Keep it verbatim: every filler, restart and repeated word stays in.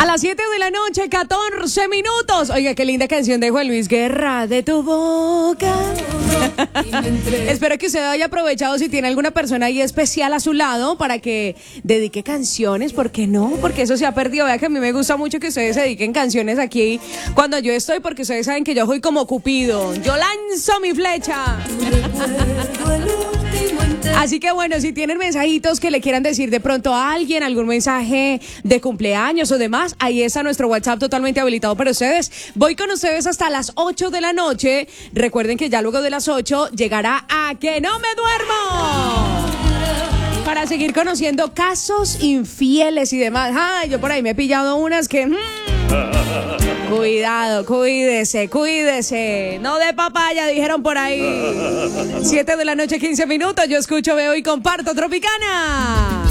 A las siete de la noche, catorce minutos. Oiga, qué linda canción de Juan Luis Guerra, De tu boca. Espero que usted haya aprovechado si tiene alguna persona ahí especial a su lado para que dedique canciones. ¿Por qué no? Porque eso se ha perdido. Vea que a mí me gusta mucho que ustedes se dediquen canciones aquí cuando yo estoy, porque ustedes saben que yo soy como Cupido. Yo lanzo mi flecha. Así que bueno, si tienen mensajitos que le quieran decir de pronto a alguien, algún mensaje de cumpleaños o demás, ahí está nuestro WhatsApp totalmente habilitado para ustedes. Voy con ustedes hasta las ocho de la noche. Recuerden que ya luego de las ocho llegará A Que No Me Duermo, para seguir conociendo casos infieles y demás. Ay, yo por ahí me he pillado unas que... Hmm, cuidado, cuídese, cuídese. No de papaya, dijeron por ahí. Siete de la noche, quince minutos. Yo escucho, veo y comparto Tropicana.